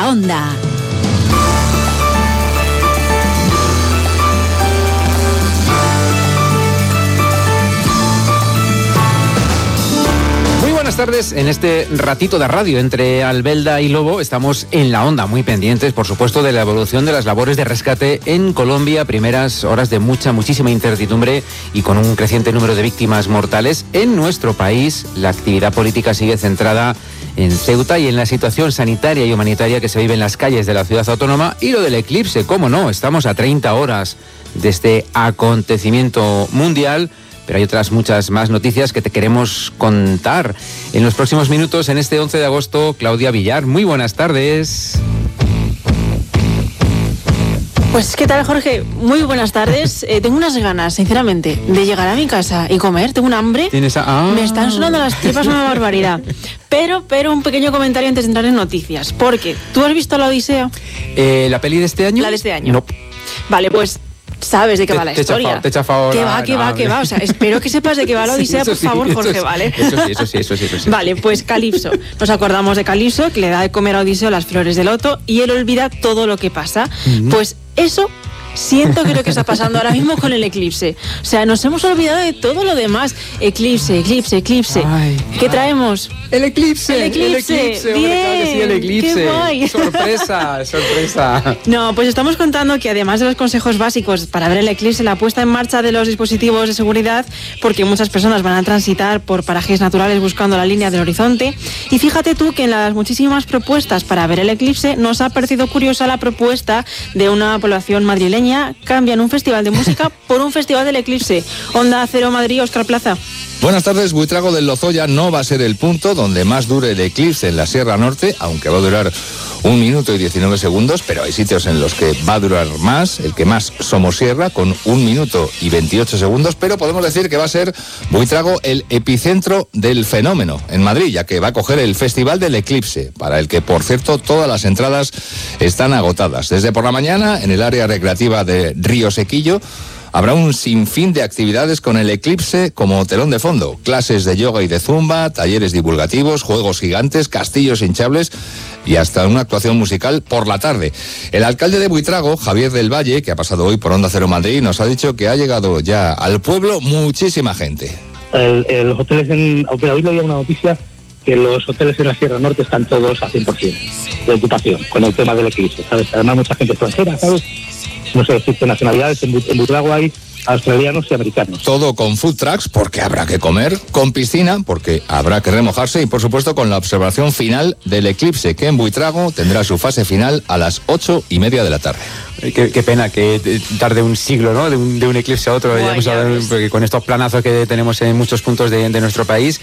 Onda. Buenas tardes. En este ratito de radio entre Albelda y Lobo estamos en la onda, muy pendientes, por supuesto, de la evolución de las labores de rescate en Colombia. Primeras horas de muchísima incertidumbre y con un creciente número de víctimas mortales. En nuestro país, la actividad política sigue centrada en Ceuta y en la situación sanitaria y humanitaria que se vive en las calles de la ciudad autónoma. Y lo del eclipse, cómo no, estamos a 30 horas de este acontecimiento mundial. Pero hay otras muchas más noticias que te queremos contar en los próximos minutos. En este 11 de agosto, Claudia Villar, muy buenas tardes. Pues, ¿qué tal, Jorge? Muy buenas tardes. Tengo unas ganas, sinceramente, de llegar a mi casa y comer. Tengo un hambre. Me están sonando las tripas una barbaridad. Pero un pequeño comentario antes de entrar en noticias. Porque, ¿tú has visto La Odisea? ¿La peli de este año? La de este año. No. Vale, pues sabes de qué va la historia. Te he chafado. Que va. O sea, espero que sepas de qué va La Odisea, por favor, Jorge, ¿vale? Eso sí. Vale, pues Calipso. Nos acordamos de Calipso, que le da de comer a Odiseo las flores de loto y él olvida todo lo que pasa. Pues eso siento que es lo que está pasando ahora mismo con el eclipse. O sea, nos hemos olvidado de todo lo demás. Eclipse. ¿Qué traemos? El eclipse. Bien. Hombre, claro que sí, el eclipse. Qué guay. Sorpresa. No, pues estamos contando que además de los consejos básicos para ver el eclipse, la puesta en marcha de los dispositivos de seguridad, porque muchas personas van a transitar por parajes naturales buscando la línea del horizonte. Y fíjate tú que en las muchísimas propuestas para ver el eclipse nos ha parecido curiosa la propuesta de una población madrileña. Cambian un festival de música por un festival del eclipse. Onda Cero Madrid, Óscar Plaza. Buenas tardes. Buitrago del Lozoya no va a ser el punto donde más dure el eclipse en la Sierra Norte, aunque va a durar 1 minuto y 19 segundos, pero hay sitios en los que va a durar más. El que más, Somosierra, con 1 minuto y 28 segundos, pero podemos decir que va a ser Buitrago el epicentro del fenómeno en Madrid, ya que va a coger el Festival del Eclipse, para el que, por cierto, todas las entradas están agotadas. Desde por la mañana, en el área recreativa de Río Sequillo, habrá un sinfín de actividades con el eclipse como telón de fondo. Clases de yoga y de zumba, talleres divulgativos, juegos gigantes, castillos hinchables y hasta una actuación musical por la tarde. El alcalde de Buitrago, Javier del Valle, que ha pasado hoy por Onda Cero Madrid, nos ha dicho que ha llegado ya al pueblo muchísima gente. Los hoteles hoy leía una noticia que los hoteles en la Sierra Norte están todos a 100% de ocupación con el tema del eclipse, ¿sabes? Además mucha gente extranjera, ¿sabes? No sé decirte nacionalidades, en Buitrago hay australianos y americanos. Todo con food trucks, porque habrá que comer, con piscina, porque habrá que remojarse, y por supuesto con la observación final del eclipse, que en Buitrago tendrá su fase final a las 8:30 de la tarde. Qué pena que tarde un siglo, ¿no? De un eclipse a otro. Porque con estos planazos que tenemos en muchos puntos de nuestro país.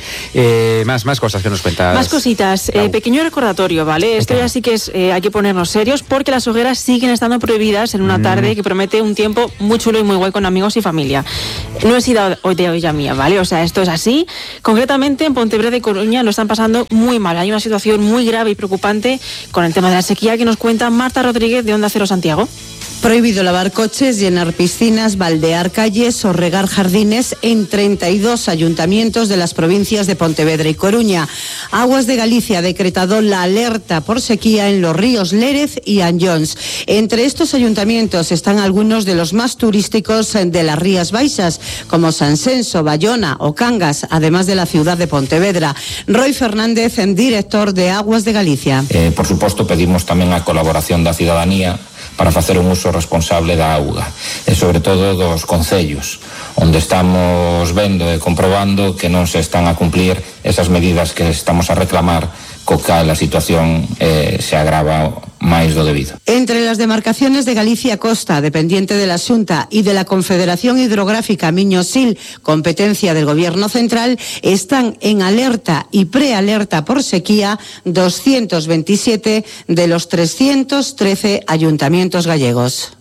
Más cosas que nos cuentas. Más cositas. Pequeño recordatorio, ¿vale? Esto ya sí que es, hay que ponernos serios, porque las hogueras siguen estando prohibidas en una tarde que promete un tiempo muy chulo y muy guay con amigos y familia. No he sido de olla mía, ¿vale? O sea, esto es así. Concretamente en Pontevedra y Coruña lo están pasando muy mal. Hay una situación muy grave y preocupante con el tema de la sequía que nos cuenta Marta Rodríguez de Onda Cero Santiago. Prohibido lavar coches, llenar piscinas, baldear calles o regar jardines en 32 ayuntamientos de las provincias de Pontevedra y Coruña. Aguas de Galicia ha decretado la alerta por sequía en los ríos Lérez y Anllóns. Entre estos ayuntamientos están algunos de los más turísticos de las Rías Baixas, como Sansenso, Bayona o Cangas, además de la ciudad de Pontevedra. Roy Fernández, director de Aguas de Galicia. Por suposto, pedimos tamén a colaboración da cidadanía para facer un uso responsable da auga, e sobre todo dos concellos, onde estamos vendo e comprobando que non se están a cumplir esas medidas que estamos a reclamar, co cal a situación se agrava máis do debido. Entre las demarcaciones de Galicia Costa, dependiente de la Xunta, y de la Confederación Hidrográfica Miño-Sil, competencia del Gobierno Central, están en alerta y prealerta por sequía 227 de los 313 ayuntamientos gallegos.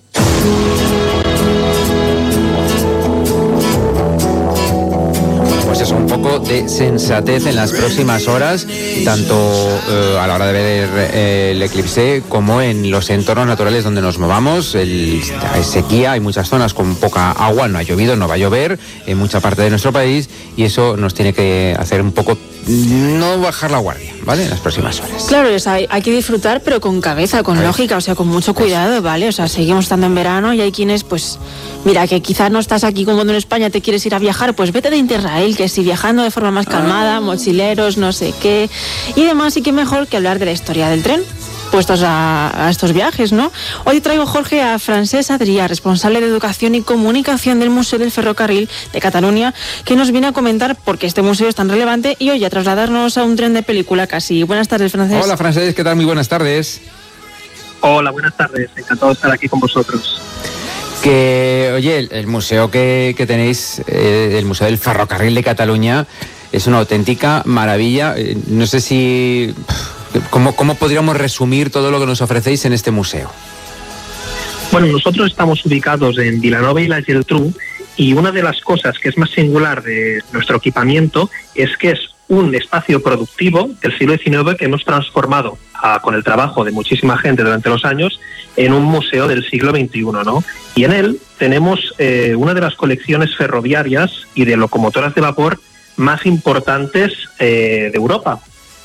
Un poco de sensatez en las próximas horas, tanto a la hora de ver el eclipse como en los entornos naturales donde nos movamos. Hay sequía, hay muchas zonas con poca agua, no ha llovido, no va a llover en mucha parte de nuestro país, y eso nos tiene que hacer un poco no bajar la guardia, ¿vale? En las próximas horas. Claro, o sea, hay que disfrutar, pero con cabeza, con lógica, o sea, con mucho cuidado, ¿vale? O sea, seguimos estando en verano y hay quienes, pues, mira, que quizás no estás aquí como en España, te quieres ir a viajar, pues vete de Interrail, que si viajando de forma más calmada, mochileros, no sé qué, y demás, y qué mejor que hablar de la historia del tren, puestos a estos viajes, ¿no? Hoy traigo, Jorge, a Francesc Adrià, responsable de Educación y Comunicación del Museo del Ferrocarril de Cataluña, que nos viene a comentar por qué este museo es tan relevante y hoy a trasladarnos a un tren de película casi. Buenas tardes, Francesc. Hola, Francesc, ¿qué tal? Muy buenas tardes. Hola, buenas tardes. Encantado de estar aquí con vosotros. Que, oye, el museo que tenéis, el Museo del Ferrocarril de Cataluña, es una auténtica maravilla. No sé si... ¿Cómo podríamos resumir todo lo que nos ofrecéis en este museo? Bueno, nosotros estamos ubicados en Vilanova y la Geltrú, y una de las cosas que es más singular de nuestro equipamiento es que es un espacio productivo del siglo XIX que hemos transformado con el trabajo de muchísima gente durante los años en un museo del siglo XXI, ¿no? Y en él tenemos una de las colecciones ferroviarias y de locomotoras de vapor más importantes de Europa.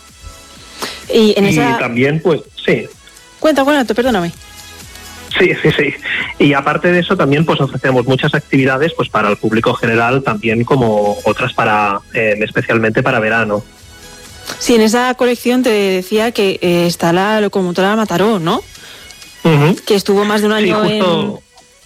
Y también, pues, sí. Cuenta, perdóname. Sí. Y aparte de eso, también pues ofrecemos muchas actividades pues para el público general, también como otras para especialmente para verano. Sí, en esa colección te decía que está la locomotora Mataró, ¿no? Uh-huh. Que estuvo más de un año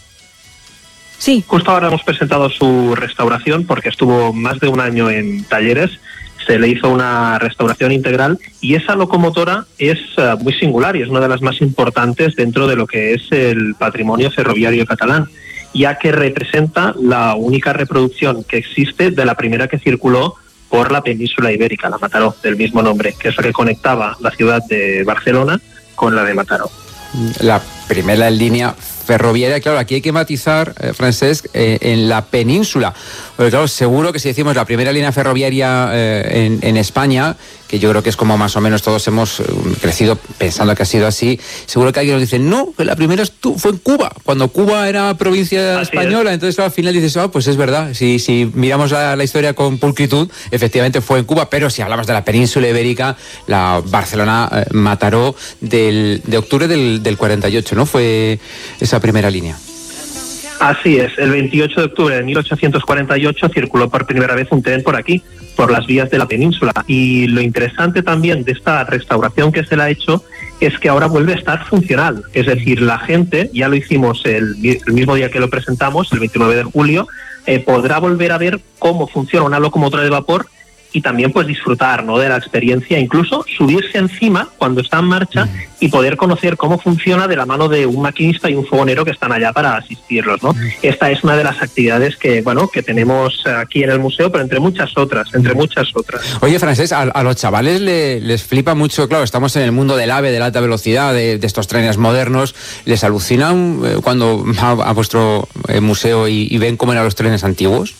Sí. Justo ahora hemos presentado su restauración porque estuvo más de un año en talleres. Se le hizo una restauración integral y esa locomotora es muy singular y es una de las más importantes dentro de lo que es el patrimonio ferroviario catalán, ya que representa la única reproducción que existe de la primera que circuló por la península ibérica, la Mataró, del mismo nombre, que es la que conectaba la ciudad de Barcelona con la de Mataró. La primera línea ferroviaria, claro, aquí hay que matizar, Francesc, en la península. Porque claro, seguro que si decimos la primera línea ferroviaria en España, que yo creo que es como más o menos todos hemos crecido pensando que ha sido así, seguro que alguien nos dice, no, que la primera fue en Cuba, cuando Cuba era provincia española. Entonces claro, al final dices, pues es verdad, si miramos la historia con pulcritud, efectivamente fue en Cuba, pero si hablamos de la península ibérica, la Barcelona-Mataró de octubre del 48, ¿no? Fue esa primera línea. Así es, el 28 de octubre de 1848 circuló por primera vez un tren por aquí, por las vías de la península. Y lo interesante también de esta restauración que se le ha hecho es que ahora vuelve a estar funcional. Es decir, la gente, ya lo hicimos el mismo día que lo presentamos, el 29 de julio, podrá volver a ver cómo funciona una locomotora de vapor y también pues disfrutar, ¿no?, de la experiencia, incluso subirse encima cuando está en marcha y poder conocer cómo funciona de la mano de un maquinista y un fogonero que están allá para asistirlos, ¿no? Esta es una de las actividades que tenemos aquí en el museo, pero entre muchas otras. Oye, Francesc, a los chavales les flipa mucho, claro, estamos en el mundo del AVE, de la alta velocidad, de estos trenes modernos, ¿les alucinan cuando van a vuestro museo y ven cómo eran los trenes antiguos?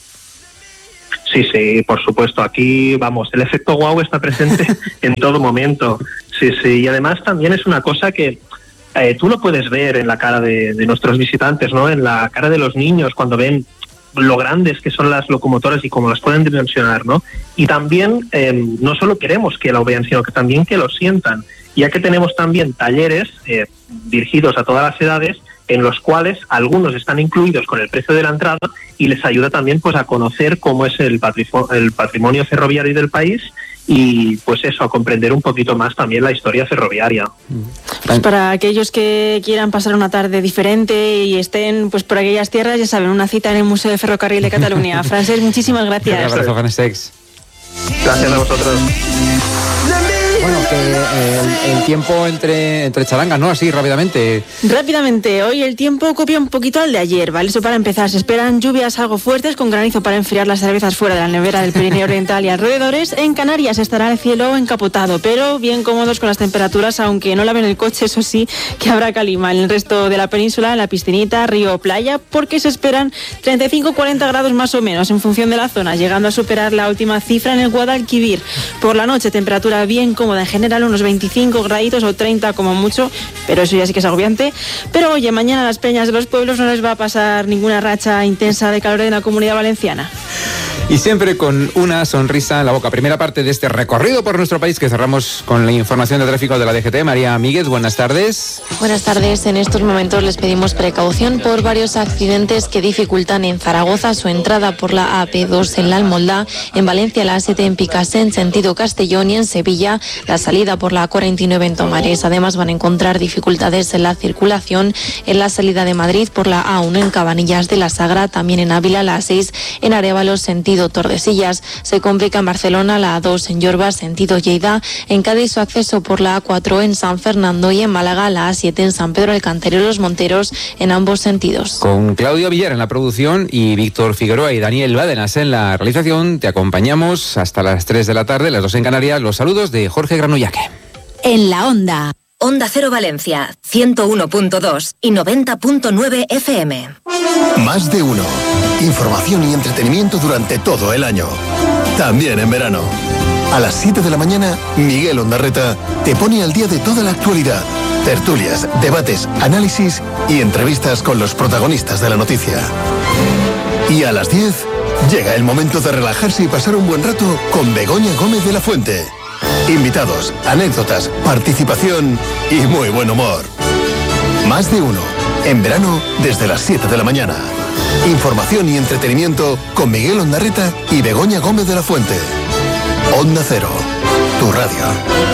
Sí, por supuesto. Aquí, vamos, el efecto wow está presente en todo momento. Sí, y además también es una cosa que tú lo puedes ver en la cara de nuestros visitantes, ¿no? En la cara de los niños cuando ven lo grandes que son las locomotoras y cómo las pueden dimensionar, ¿no? Y también no solo queremos que lo vean, sino que también que lo sientan, ya que tenemos también talleres dirigidos a todas las edades, en los cuales algunos están incluidos con el precio de la entrada y les ayuda también pues a conocer cómo es el patrimonio ferroviario del país y pues eso, a comprender un poquito más también la historia ferroviaria. Pues para aquellos que quieran pasar una tarde diferente y estén pues por aquellas tierras, ya saben, una cita en el Museo de Ferrocarril de Cataluña. Francesc, muchísimas gracias. Un abrazo, Francesc. Gracias a vosotros. Bueno, que el tiempo entre charangas, ¿no? Así, rápidamente. Rápidamente, hoy el tiempo copia un poquito al de ayer, ¿vale? Eso para empezar, se esperan lluvias algo fuertes con granizo para enfriar las cervezas fuera de la nevera del Pirineo Oriental y alrededores. En Canarias estará el cielo encapotado, pero bien cómodos con las temperaturas, aunque no laven el coche, eso sí, que habrá calima. En el resto de la península, en la piscinita, río o playa, porque se esperan 35-40 grados más o menos en función de la zona, llegando a superar la última cifra en el Guadalquivir. Por la noche, temperatura bien cómoda en general, unos 25 graditos o 30 como mucho, pero eso ya sí que es agobiante. Pero oye, mañana a las peñas de los pueblos no les va a pasar ninguna racha intensa de calor en la Comunidad Valenciana. Y siempre con una sonrisa en la boca. Primera parte de este recorrido por nuestro país que cerramos con la información de tráfico de la DGT. María Míguez, buenas tardes. Buenas tardes. En estos momentos les pedimos precaución por varios accidentes que dificultan en Zaragoza su entrada por la AP2 en la Almoldá, en Valencia la A7 en Picassé en sentido Castellón y en Sevilla la salida por la A49 en Tomares. Además van a encontrar dificultades en la circulación en la salida de Madrid por la A1 en Cabanillas de la Sagra, también en Ávila la A6 en Arévalo sentido Tordesillas. Se complica en Barcelona la A2 en Yorba sentido Lleida, en Cádiz su acceso por la A4 en San Fernando y en Málaga la A7 en San Pedro del Cantero y Los Monteros en ambos sentidos. Con Claudio Villar en la producción y Víctor Figueroa y Daniel Bádenas en la realización, te acompañamos hasta las 3 de la tarde, las 2 en Canarias. Los saludos de Jorge Granullaque. En la Onda. Onda Cero Valencia, 101.2 y 90.9 FM. Más de uno. Información y entretenimiento durante todo el año. También en verano. A las 7 de la mañana, Miguel Ondarreta te pone al día de toda la actualidad. Tertulias, debates, análisis y entrevistas con los protagonistas de la noticia. Y a las 10, llega el momento de relajarse y pasar un buen rato con Begoña Gómez de la Fuente. Invitados, anécdotas, participación y muy buen humor. Más de uno. En verano, desde las 7 de la mañana. Información y entretenimiento con Miguel Ondarreta y Begoña Gómez de la Fuente. Onda Cero, tu radio.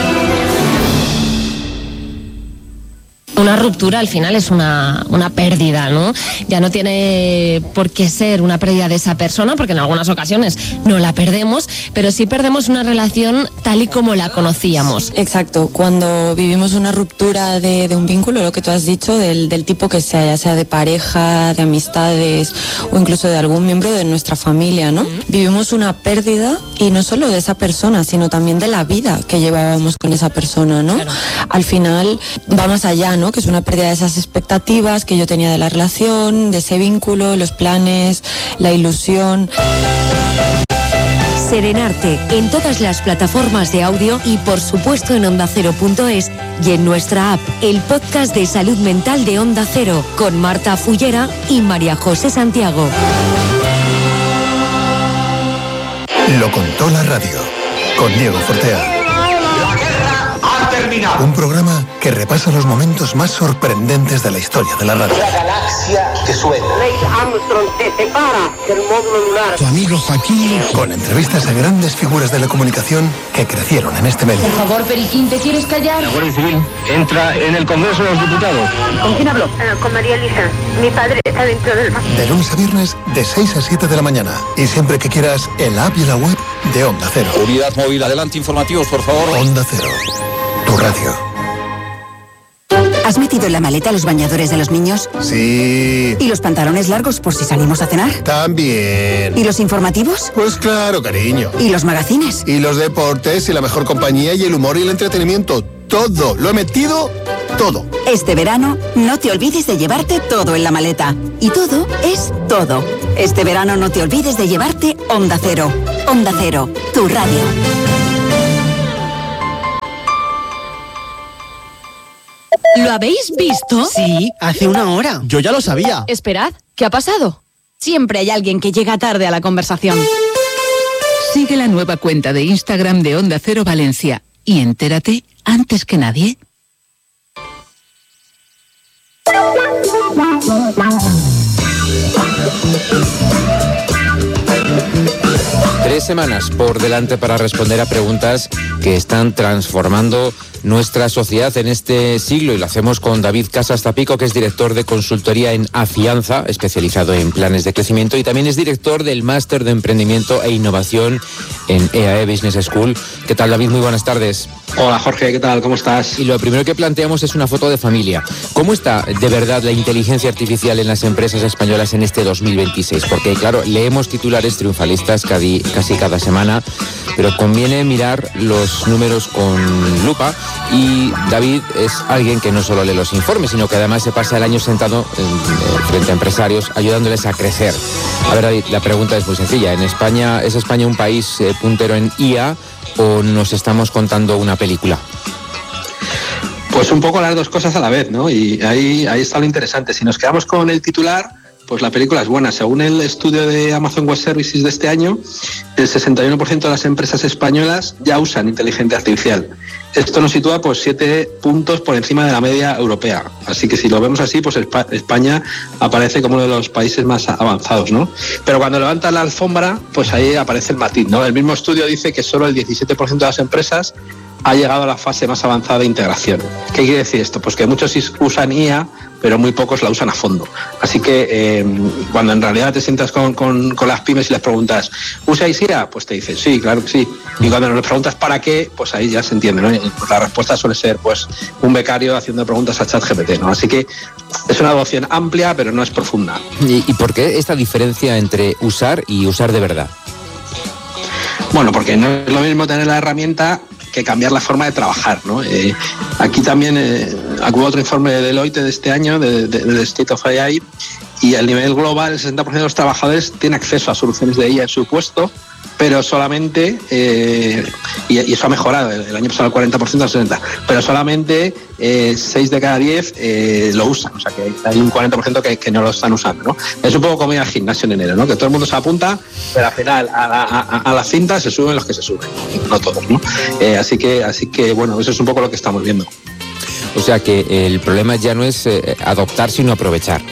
Una ruptura al final es una pérdida, ¿no? Ya no tiene por qué ser una pérdida de esa persona, porque en algunas ocasiones no la perdemos, pero sí perdemos una relación tal y como la conocíamos. Exacto, cuando vivimos una ruptura de un vínculo, lo que tú has dicho, del tipo que sea, ya sea de pareja, de amistades o incluso de algún miembro de nuestra familia, ¿no? Vivimos una pérdida y no solo de esa persona, sino también de la vida que llevábamos con esa persona, ¿no? Claro. Al final va más allá, ¿no? Que es una pérdida de esas expectativas que yo tenía de la relación, de ese vínculo, los planes, la ilusión. Serenarte en todas las plataformas de audio y por supuesto en ondacero.es y en nuestra app, el podcast de salud mental de Onda Cero con Marta Fullera y María José Santiago. Lo contó la radio con Diego Fortea. Un programa que repasa los momentos más sorprendentes de la historia de la radio. La galaxia que suena. Neil Armstrong se separa del módulo lunar. Tu amigo Joaquín, con entrevistas a grandes figuras de la comunicación que crecieron en este medio. Por favor, Periquín, ¿te quieres callar? La Guardia Civil entra en el Congreso de los Diputados. ¿Con quién hablo? Con María Elisa. Mi padre está dentro del mar. De lunes a viernes, de 6 a 7 de la mañana. Y siempre que quieras, en la app y la web de Onda Cero. Unidad móvil, adelante, informativos, por favor. Onda Cero, tu radio. ¿Has metido en la maleta los bañadores de los niños? Sí. ¿Y los pantalones largos por si salimos a cenar? También. ¿Y los informativos? Pues claro, cariño. ¿Y los magazines? Y los deportes y la mejor compañía y el humor y el entretenimiento. Todo. Lo he metido todo. Este verano no te olvides de llevarte todo en la maleta. Y todo es todo. Este verano no te olvides de llevarte Onda Cero. Onda Cero, tu radio. ¿Lo habéis visto? Sí, hace una hora. Yo ya lo sabía. Esperad, ¿qué ha pasado? Siempre hay alguien que llega tarde a la conversación. Sigue la nueva cuenta de Instagram de Onda Cero Valencia y entérate antes que nadie. Tres semanas por delante para responder a preguntas que están transformando nuestra sociedad en este siglo, y lo hacemos con David Casas Zapico, que es director de consultoría en Afianza, especializado en planes de crecimiento, y también es director del Máster de Emprendimiento e Innovación en EAE Business School. ¿Qué tal, David? Muy buenas tardes. Hola, Jorge, ¿qué tal? ¿Cómo estás? Y lo primero que planteamos es una foto de familia. ¿Cómo está de verdad la inteligencia artificial en las empresas españolas en este 2026? Porque, claro, leemos titulares triunfalistas casi cada semana, pero conviene mirar los números con lupa. Y David es alguien que no solo lee los informes, sino que además se pasa el año sentado frente a empresarios ayudándoles a crecer. A ver, David, la pregunta es muy sencilla. ¿En España es España un país puntero en IA o nos estamos contando una película? Pues un poco las dos cosas a la vez, ¿no? Y ahí está lo interesante. Si nos quedamos con el titular, pues la película es buena. Según el estudio de Amazon Web Services de este año, el 61% de las empresas españolas ya usan inteligencia artificial. Esto nos sitúa pues 7 puntos por encima de la media europea. Así que si lo vemos así, pues España aparece como uno de los países más avanzados, ¿no? Pero cuando levantan la alfombra, pues ahí aparece el matiz, ¿no? El mismo estudio dice que solo el 17% de las empresas ha llegado a la fase más avanzada de integración. ¿Qué quiere decir esto? Pues que muchos usan IA, pero muy pocos la usan a fondo. Así que cuando en realidad te sientas con las pymes y les preguntas, ¿usáis IA? Pues te dicen, sí, claro que sí. Y cuando les preguntas para qué, pues ahí ya se entiende, ¿no? Pues la respuesta suele ser pues un becario haciendo preguntas a ChatGPT, ¿no? Así que es una adopción amplia, pero no es profunda. ¿Y por qué esta diferencia entre usar y usar de verdad? Bueno, porque no es lo mismo tener la herramienta que cambiar la forma de trabajar, ¿no? Aquí también acudo a otro informe de Deloitte de este año, del State of AI, y a nivel global el 60% de los trabajadores tiene acceso a soluciones de IA en su puesto, pero solamente, y eso ha mejorado, el año pasado el 40% al 60%, pero solamente 6 de cada 10 lo usan, o sea que hay un 40% que no lo están usando, ¿no? Es un poco como ir al gimnasio en enero, ¿no? Que todo el mundo se apunta, pero al final a la cinta se suben los que se suben, no todos, ¿no? Así que bueno, eso es un poco lo que estamos viendo. O sea que el problema ya no es adoptar, sino aprovechar.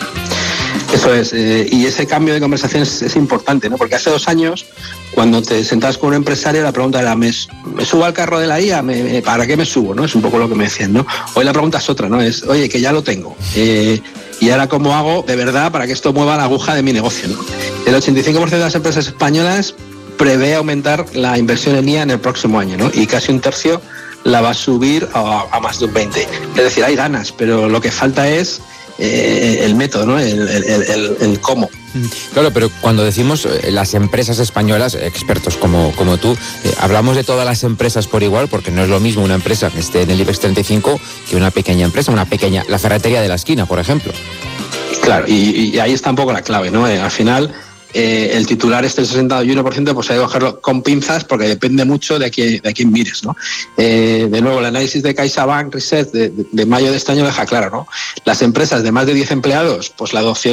Eso es, y ese cambio de conversación es importante, ¿no? Porque hace 2 años, cuando te sentabas con un empresario, la pregunta era, ¿me subo al carro de la IA? ¿Para qué me subo? ¿No? Es un poco lo que me decían, ¿no? Hoy la pregunta es otra, ¿no? Es, oye, que ya lo tengo. Y ahora, ¿cómo hago de verdad para que esto mueva la aguja de mi negocio, ¿no? El 85% de las empresas españolas prevé aumentar la inversión en IA en el próximo año, ¿no? Y casi un tercio la va a subir a más de un 20%. Es decir, hay ganas, pero lo que falta es el método, ¿no? El cómo. Claro, pero cuando decimos las empresas españolas, expertos como tú, hablamos de todas las empresas por igual, porque no es lo mismo una empresa que esté en el IBEX 35 que una pequeña empresa, la ferretería de la esquina, por ejemplo. Claro, y ahí está un poco la clave, ¿no? Al final, el titular el 61%, pues hay que cogerlo con pinzas porque depende mucho de quién mires, ¿no? De nuevo, el análisis de CaixaBank Research de mayo de este año deja claro, ¿no? Las empresas de más de 10 empleados, pues la adopción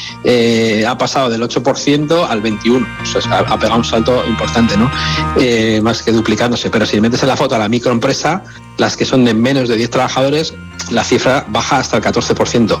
ha pasado del 8% al 21%, o sea, ha pegado un salto importante, ¿no? Más que duplicándose, pero si metes en la foto a la microempresa, las que son de menos de 10 trabajadores, la cifra baja hasta el 14%.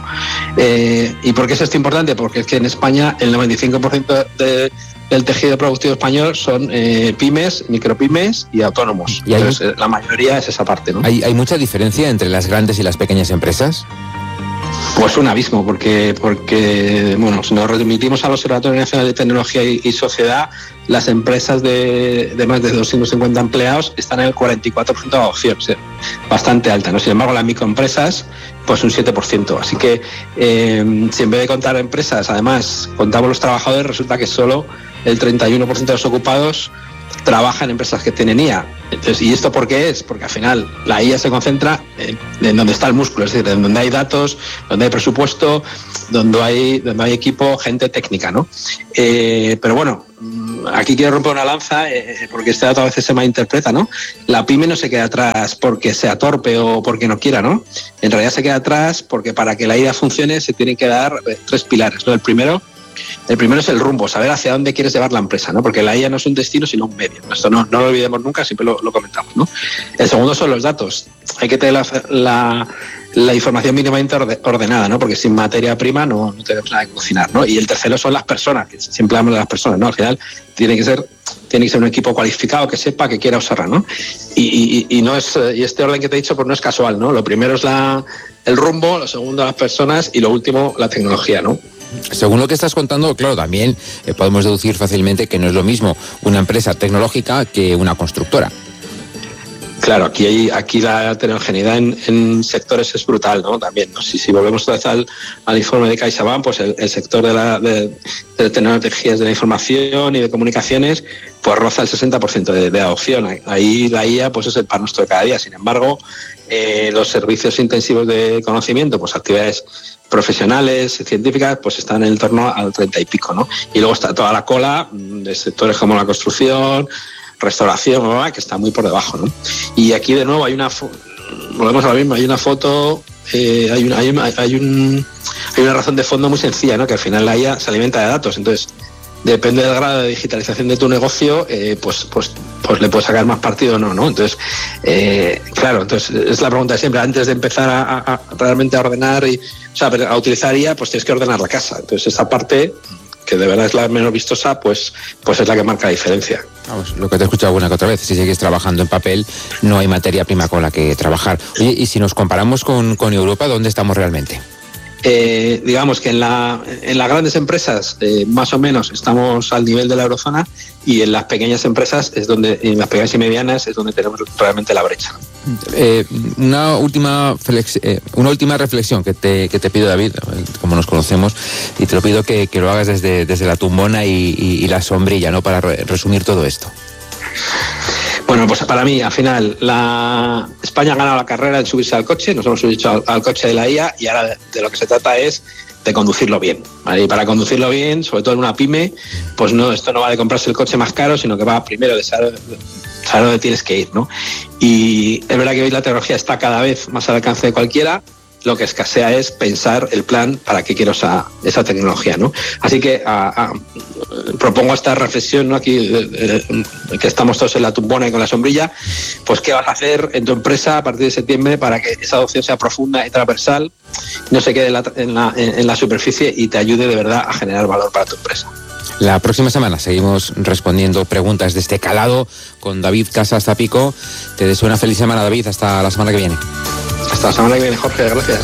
¿Y por qué es esto importante? Porque es que en España el 95% del tejido productivo español son pymes, micropymes y autónomos. Y entonces la mayoría es esa parte, ¿no? ¿Hay mucha diferencia entre las grandes y las pequeñas empresas? Pues un abismo, porque bueno, si nos remitimos al Observatorio Nacional de Tecnología y Sociedad, las empresas de más de 250 empleados están en el 44% de adopción, o sea, bastante alta, ¿no? Sin embargo, las microempresas, pues un 7%. Así que si en vez de contar empresas, además, contamos los trabajadores, resulta que solo el 31% de los ocupados trabaja en empresas que tienen IA. Entonces, ¿y esto por qué es? Porque al final la IA se concentra en donde está el músculo, es decir, en donde hay datos, donde hay presupuesto, donde hay equipo, gente técnica, ¿no? Pero bueno, aquí quiero romper una lanza porque este dato a veces se malinterpreta, ¿no? La pyme no se queda atrás porque sea torpe o porque no quiera, ¿no? En realidad se queda atrás porque para que la IA funcione se tienen que dar 3 pilares, ¿no? El primero es el rumbo, saber hacia dónde quieres llevar la empresa, ¿no? Porque la IA no es un destino, sino un medio. Esto no lo olvidemos nunca, siempre lo comentamos, ¿no? El segundo son los datos. Hay que tener la información mínimamente ordenada, ¿no? Porque sin materia prima no tenemos nada que cocinar, ¿no? Y el tercero son las personas, que siempre hablamos de las personas, ¿no? Al final tiene que ser un equipo cualificado que sepa, que quiera usarla, ¿no? Y no es, y este orden que te he dicho pues no es casual, ¿no? Lo primero es el rumbo, lo segundo las personas y lo último la tecnología, ¿no? Según lo que estás contando, claro, también podemos deducir fácilmente que no es lo mismo una empresa tecnológica que una constructora. Claro, aquí la heterogeneidad en sectores es brutal, ¿no? También, ¿no? Si volvemos otra vez al informe de CaixaBank, pues el sector de tecnologías de la información y de comunicaciones, pues roza el 60% de adopción. Ahí la IA pues es el pan nuestro de cada día. Sin embargo, los servicios intensivos de conocimiento, pues actividades profesionales, científicas, pues están en torno al 30 y pico, ¿no? Y luego está toda la cola de sectores como la construcción, restauración, que está muy por debajo, ¿no? Y aquí de nuevo volvemos a lo mismo, hay una foto, hay hay una razón de fondo muy sencilla, ¿no? Que al final la IA se alimenta de datos, entonces depende del grado de digitalización de tu negocio, pues le puedes sacar más partido o no, ¿no? Entonces, claro, entonces es la pregunta de siempre, antes de empezar a realmente a ordenar a utilizar IA, pues tienes que ordenar la casa. Entonces esa parte, que de verdad es la menos vistosa, pues es la que marca la diferencia. Vamos, lo que te he escuchado una que otra vez, si sigues trabajando en papel, no hay materia prima con la que trabajar. Oye, y si nos comparamos con Europa, ¿dónde estamos realmente? Digamos que en las grandes empresas más o menos estamos al nivel de la eurozona, y en las pequeñas empresas en las pequeñas y medianas es donde tenemos realmente la brecha. Una última reflexión que te pido, David, como nos conocemos, y te lo pido que lo hagas desde la tumbona y la sombrilla, ¿no? Para resumir todo esto. Bueno, pues para mí, al final, España ha ganado la carrera en subirse al coche, nos hemos subido al coche de la IA, y ahora de lo que se trata es de conducirlo bien, ¿vale? Y para conducirlo bien, sobre todo en una pyme, pues esto no va de comprarse el coche más caro, sino que va primero de saber dónde tienes que ir, ¿no? Y es verdad que hoy la tecnología está cada vez más al alcance de cualquiera. Lo que escasea es pensar el plan para qué quiero esa tecnología, ¿no? Así que propongo esta reflexión, ¿no? Aquí, que estamos todos en la tumbona y con la sombrilla, pues qué vas a hacer en tu empresa a partir de septiembre para que esa adopción sea profunda y transversal, no se quede en la superficie y te ayude de verdad a generar valor para tu empresa. La próxima semana seguimos respondiendo preguntas de este calado con David Casas Zapico. Te deseo una feliz semana, David, hasta la semana que viene. Hasta la semana que viene, Jorge, gracias.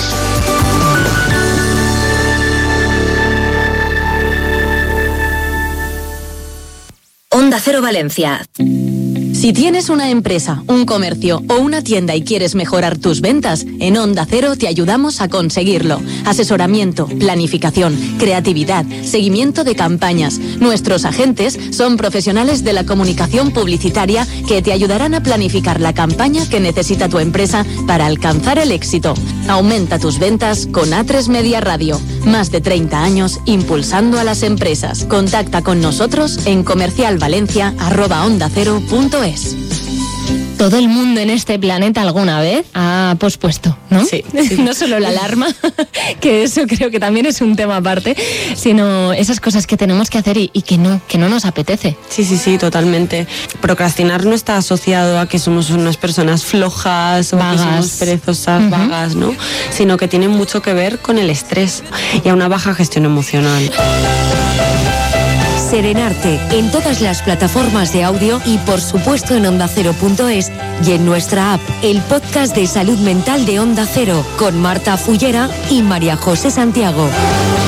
Onda Cero Valencia. Si tienes una empresa, un comercio o una tienda y quieres mejorar tus ventas, en Onda Cero te ayudamos a conseguirlo. Asesoramiento, planificación, creatividad, seguimiento de campañas. Nuestros agentes son profesionales de la comunicación publicitaria que te ayudarán a planificar la campaña que necesita tu empresa para alcanzar el éxito. Aumenta tus ventas con A3 Media Radio. Más de 30 años impulsando a las empresas. Contacta con nosotros en comercialvalencia@ondacero.es. Todo el mundo en este planeta alguna vez ha pospuesto, ¿no? Sí. No solo la alarma, que eso creo que también es un tema aparte, sino esas cosas que tenemos que hacer y que no nos apetece. Sí, totalmente. Procrastinar no está asociado a que somos unas personas flojas o vagas, que somos perezosas, vagas, ¿no? Sino que tiene mucho que ver con el estrés y a una baja gestión emocional. Serenarte en todas las plataformas de audio y por supuesto en ondacero.es y en nuestra app, el podcast de salud mental de Onda Cero con Marta Fullera y María José Santiago.